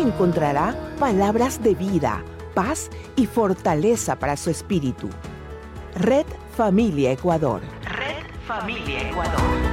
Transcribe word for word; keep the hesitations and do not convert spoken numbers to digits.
encontrará palabras de vida, paz y fortaleza para su espíritu. Red Familia Ecuador. Red Familia Ecuador.